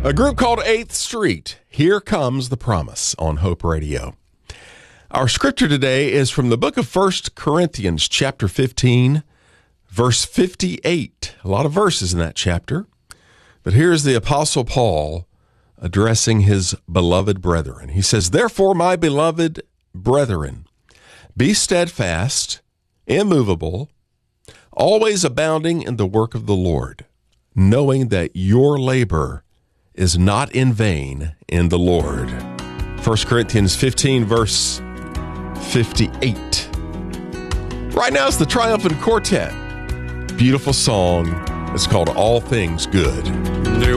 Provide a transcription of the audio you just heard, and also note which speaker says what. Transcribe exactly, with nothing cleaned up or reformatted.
Speaker 1: A group called eighth Street. Here Comes the Promise on Hope Radio. Our scripture today is from the book of First Corinthians, chapter fifteen, verse fifty-eight. A lot of verses in that chapter. But here's the Apostle Paul addressing his beloved brethren. He says, "Therefore, my beloved brethren, be steadfast, immovable, always abounding in the work of the Lord, knowing that your labor is not in vain in the Lord." First Corinthians fifteen, verse fifty-eight. Right now it's the Triumphant Quartet. Beautiful song. It's called All Things Good.
Speaker 2: There